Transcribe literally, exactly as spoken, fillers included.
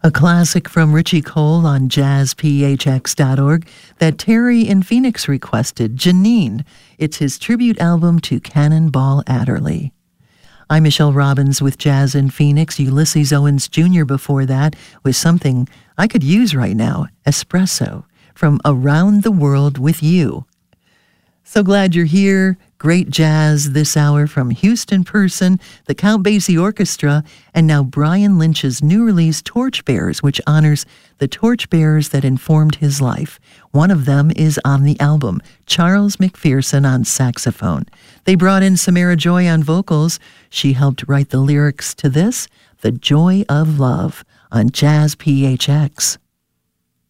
A classic from Richie Cole on jazz p h x dot org that Terry in Phoenix requested, Janine. It's his tribute album to Cannonball Adderley. I'm Michelle Robbins with Jazz in Phoenix. Ulysses Owens Junior before that was something I could use right now, Espresso, from Around the World with You. So glad you're here. Great jazz this hour from Houston Person, the Count Basie Orchestra, and now Brian Lynch's new release, Torchbearers, which honors the torchbearers that informed his life. One of them is on the album, Charles McPherson on saxophone. They brought in Samara Joy on vocals. She helped write the lyrics to this, The Joy of Love, on Jazz P H X.